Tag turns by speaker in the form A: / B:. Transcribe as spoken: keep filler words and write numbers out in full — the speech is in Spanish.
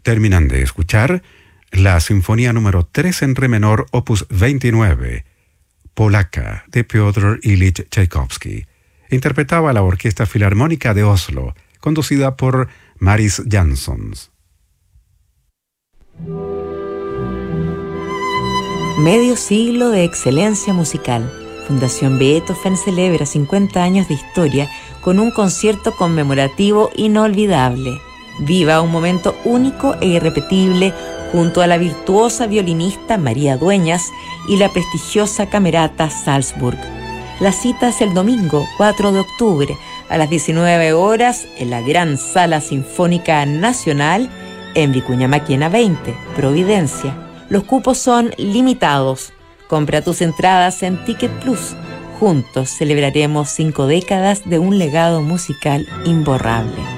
A: Terminan de escuchar la Sinfonía número tres en re menor, opus veintinueve, Polaca, de Piotr Ilich Tchaikovsky. Interpretaba la Orquesta Filarmónica de Oslo, conducida por Maris Jansons.
B: Medio siglo de excelencia musical. Fundación Beethoven celebra cincuenta años de historia con un concierto conmemorativo inolvidable. Viva un momento único e irrepetible junto a la virtuosa violinista María Dueñas y la prestigiosa Camerata Salzburg. La cita es el domingo cuatro de octubre a las diecinueve horas en la Gran Sala Sinfónica Nacional en Vicuña Maquena veinte, Providencia. Los cupos son limitados. Compra tus entradas en Ticket Plus. Juntos celebraremos cinco décadas de un legado musical imborrable.